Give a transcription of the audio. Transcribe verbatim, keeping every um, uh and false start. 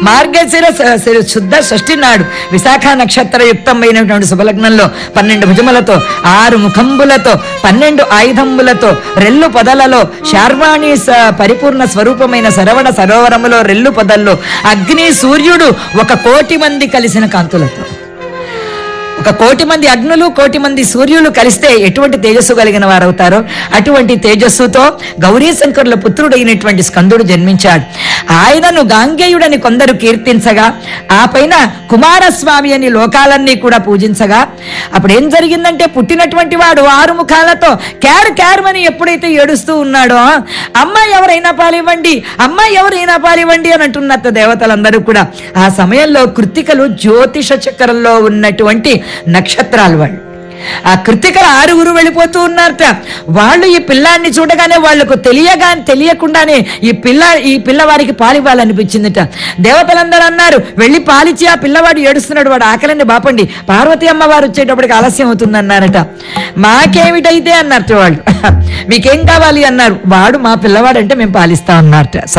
మార్గశిర శుద్ధ షష్ఠి నాడు విశాఖ నక్షత్ర యుక్తమైనటువంటి శుభలగ్నంలో పన్నెండు భుజములతో ఆరు ముఖంబులతో పన్నెండు ఆయుధంబులతో రెల్లు పొదలలో శార్వాణి పరిపూర్ణ స్వరూపమైన సరవణ సరోవరములో రెల్లు పొదల్లో అగ్ని సూర్యుడు ఒక కోటి మంది కలిసిన కాంతులతో, ఒక కోటి మంది అగ్నులు కోటి మంది సూర్యులు కలిస్తే ఎటువంటి తేజస్సు కలిగిన వారు అవుతారో అటువంటి తేజస్సుతో గౌరీ శంకరుల పుత్రుడైనటువంటి స్కందుడు జన్మించాడు. ఆయనను గాంగేయుడని కొందరు కీర్తించగా, ఆ పైన కుమారస్వామి అని లోకాలన్నీ కూడా పూజించగా, అప్పుడు ఏం జరిగిందంటే పుట్టినటువంటి వాడు ఆరు ముఖాలతో క్యారు క్యారు అని ఎప్పుడైతే ఏడుస్తూ ఉన్నాడో, అమ్మాయి ఎవరైనా పాలివ్వండి, అమ్మాయి ఎవరైనా పాలివ్వండి అని అంటున్నట్టు దేవతలందరూ కూడా. ఆ సమయంలో కృత్తికలు జ్యోతిష చక్రంలో ఉన్నటువంటి నక్షత్రాలు వాళ్ళు. ఆ కృత్తికలు ఆరుగురు వెళ్ళిపోతూ ఉన్నారట. వాళ్ళు ఈ పిల్లాన్ని చూడగానే వాళ్లకు తెలియగా తెలియకుండానే ఈ పిల్ల ఈ పిల్లవాడికి పాలివ్వాలనిపించిందిట. దేవతలందరూ అన్నారు, వెళ్ళి పాలిచ్చి ఆ పిల్లవాడు ఏడుస్తున్నాడు, వాడు ఆకలిని బాపండి, పార్వతీ అమ్మవారు వచ్చేటప్పటికి ఆలస్యం అవుతుంది అన్నారట. మాకేమిటైతే అన్నారట వాళ్ళు. మీకేం కావాలి అన్నారు. వాడు మా పిల్లవాడు అంటే మేము పాలిస్తా అన్నారట.